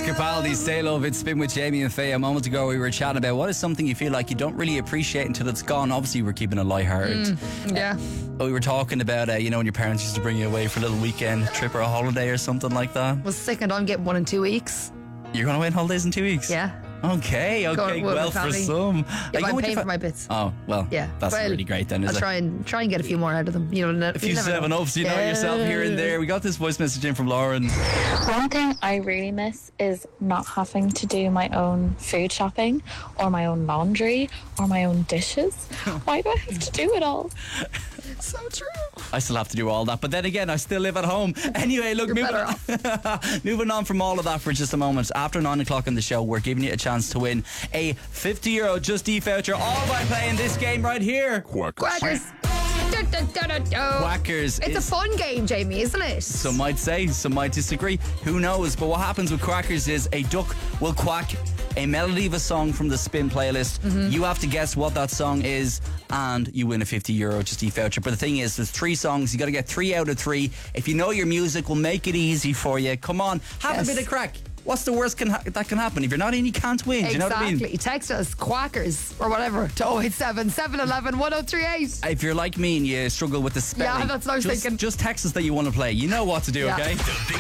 Capaldi, Stay Love, it's Spin with Jamie and Faye. A moment ago we were chatting about what is something you feel like you don't really appreciate until it's gone. Obviously we're keeping it lighthearted. Yeah. We were talking about, when your parents used to bring you away for a little weekend trip or a holiday or something like that. Was sick and I'm getting 1 in 2 weeks. You're going away on holidays in 2 weeks? Yeah. Okay, Going with well, my for family. some. Yeah, I'm paying for my bits. Oh, well, Yeah. that's Well, really great then, is I'll it? try and get a few more out of them. A few 7-ups, yourself here and there. We got this voice message in from Lauren. One thing I really miss is not having to do my own food shopping or my own laundry or my own dishes. Why do I have to do it all? So true. I still have to do all that, but then again, I still live at home. Anyway, look, moving on from all of that for just a moment. After 9 o'clock on the show, we're giving you a chance to win a €50 Just Eat voucher, all by playing this game right here. Quackers. Quackers. It's a fun game, Jamie, isn't it? Some might say, some might disagree. Who knows? But what happens with Quackers is a duck will quack a melody of a song from the Spin playlist. You have to guess what that song is, and you win a €50 Just Eat voucher. But the thing is, there's 3 songs. You got to get 3 out of 3. If you know your music, we'll make it easy for you. Come on, have a bit of crack. What's the worst that can happen? If you're not in, you can't win. Do you know what I mean? Exactly. Text us, Quackers, or whatever, to 087 711 1038. If you're like me and you struggle with the spelling, Yeah, that's what I was thinking. Just text us that you want to play. You know what to do, Yeah. okay?